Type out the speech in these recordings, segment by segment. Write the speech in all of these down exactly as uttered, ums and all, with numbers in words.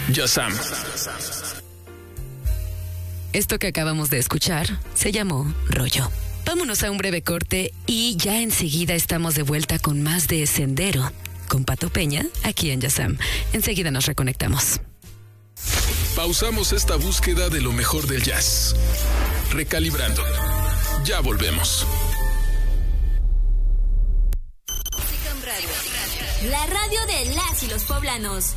Yasam. Esto que acabamos de escuchar se llamó Rollo. Vámonos a un breve corte y ya enseguida estamos de vuelta con más de Sendero, con Pato Peña, aquí en Yasam. Enseguida nos reconectamos. Pausamos esta búsqueda de lo mejor del jazz. Recalibrando. Ya volvemos. La radio de las y los poblanos.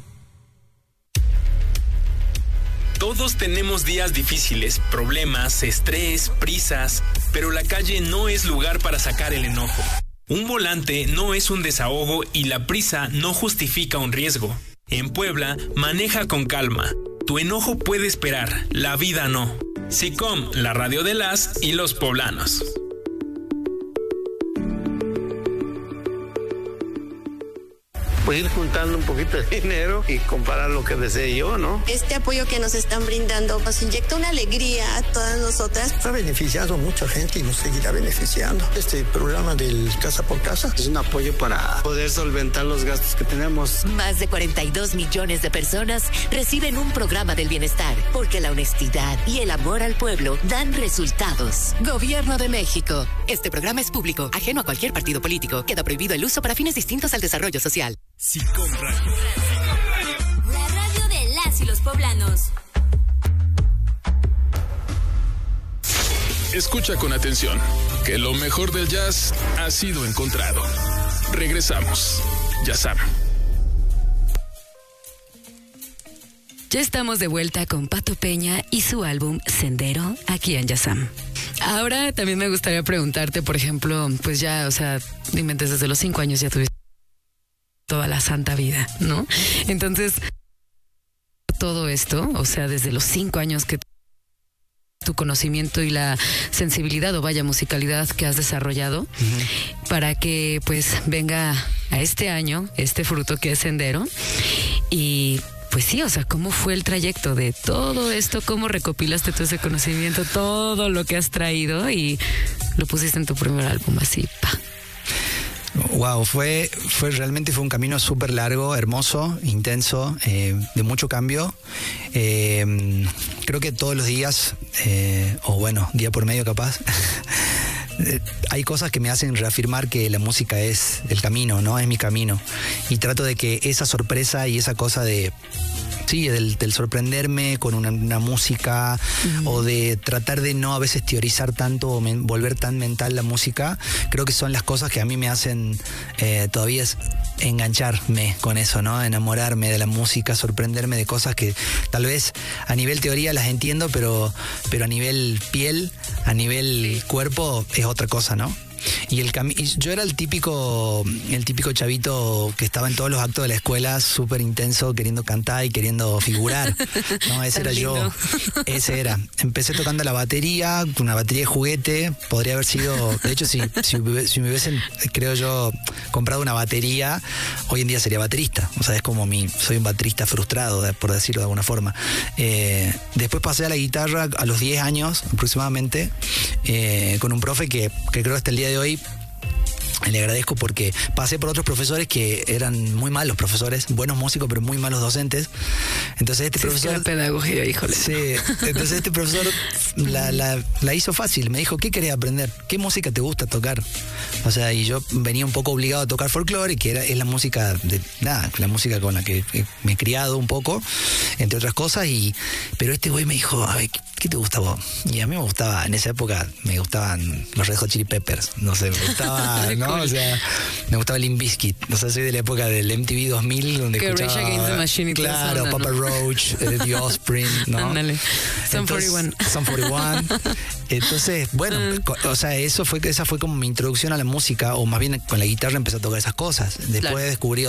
Todos tenemos días difíciles, problemas, estrés, prisas, pero la calle no es lugar para sacar el enojo. Un volante no es un desahogo y la prisa no justifica un riesgo. En Puebla, maneja con calma. Tu enojo puede esperar, la vida no. SICOM, la radio de las y los poblanos. Pues ir juntando un poquito de dinero y comprar lo que desee yo, ¿no? Este apoyo que nos están brindando nos inyecta una alegría a todas nosotras. Ha beneficiado a mucha gente y nos seguirá beneficiando. Este programa del Casa por Casa es un apoyo para poder solventar los gastos que tenemos. Más de cuarenta y dos millones de personas reciben un programa del bienestar, porque la honestidad y el amor al pueblo dan resultados. Gobierno de México. Este programa es público, ajeno a cualquier partido político. Queda prohibido el uso para fines distintos al desarrollo social. SICOM Radio. La radio de las y los poblanos. Escucha con atención, que lo mejor del jazz ha sido encontrado. Regresamos. Yasam. Ya estamos de vuelta con Pato Peña y su álbum Sendero, aquí en Yasam. Ahora también me gustaría preguntarte, por ejemplo, pues ya, o sea, dime, desde los cinco años ya tuviste toda la santa vida, ¿no? Entonces, todo esto, o sea, desde los cinco años que tu conocimiento y la sensibilidad o vaya musicalidad que has desarrollado, uh-huh, para que pues venga a este año este fruto que es Sendero. Y pues sí, o sea, ¿cómo fue el trayecto de todo esto? ¿Cómo recopilaste todo ese conocimiento, todo lo que has traído y lo pusiste en tu primer álbum así, pa? Wow, fue, fue realmente fue un camino súper largo, hermoso, intenso, eh, de mucho cambio. Eh, creo que todos los días, eh, o bueno, día por medio capaz, hay cosas que me hacen reafirmar que la música es el camino, ¿no? Es mi camino. Y trato de que esa sorpresa y esa cosa de... Sí, del, del sorprenderme con una, una música, uh-huh, o de tratar de no a veces teorizar tanto o men, volver tan mental la música, creo que son las cosas que a mí me hacen eh, todavía es engancharme con eso, ¿no? Enamorarme de la música, sorprenderme de cosas que tal vez a nivel teoría las entiendo, pero, pero a nivel piel, a nivel cuerpo es otra cosa, ¿no? Y el cami- yo era el típico el típico chavito que estaba en todos los actos de la escuela, súper intenso, queriendo cantar y queriendo figurar, ¿no? Ese era yo, ese era. Empecé tocando la batería, una batería de juguete, podría haber sido, de hecho si, si, si me hubiesen, creo yo, comprado una batería, hoy en día sería baterista, o sea, es como mi, soy un baterista frustrado, por decirlo de alguna forma. Eh, después pasé a la guitarra a los diez años aproximadamente, eh, con un profe que, que creo hasta el día de hoy le agradezco, porque pasé por otros profesores que eran muy malos profesores, buenos músicos pero muy malos docentes. Entonces este sí, profesor... Es que la pedagogía, híjole. Sí, entonces este profesor la, la, la hizo fácil, me dijo, ¿qué querés aprender? ¿Qué música te gusta tocar? O sea, y yo venía un poco obligado a tocar folclore, que era, es la música de nada, la música con la que me he criado un poco, entre otras cosas, y pero este güey me dijo, a ver, ¿qué te gusta vos? Y a mí me gustaba, en esa época me gustaban los Red Hot Chili Peppers, no sé, me gustaba, ¿no? O sea, me gustaba Limp Bizkit, o sea, soy de la época del M T V dos mil, donde que escuchaba... Rage Against the Machine y claro, todo eso, Papa ¿no? Roach, eh, The Offspring, ¿no? Ándale, Sum cuarenta y uno. Sum cuarenta y uno. Entonces, bueno, uh. o sea, eso fue, esa fue como mi introducción a la música, o más bien con la guitarra empecé a tocar esas cosas. Después claro. descubrí